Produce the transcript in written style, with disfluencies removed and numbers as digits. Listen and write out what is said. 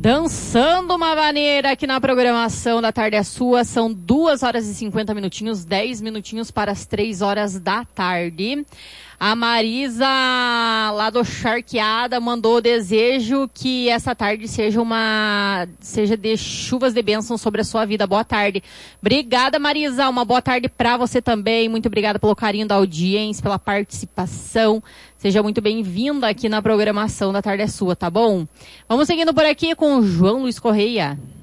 Dançando uma maneira aqui na programação da Tarde é Sua. São 2 horas e 50 minutinhos, 10 minutinhos para as 3 horas da tarde. A Marisa, lá do Charqueada, mandou o desejo que essa tarde seja de chuvas de bênção sobre a sua vida. Boa tarde. Obrigada, Marisa. Uma boa tarde para você também. Muito obrigada pelo carinho da audiência, pela participação. Seja muito bem-vinda aqui na programação da Tarde é Sua, tá bom? Vamos seguindo por aqui com o João Luiz Correia.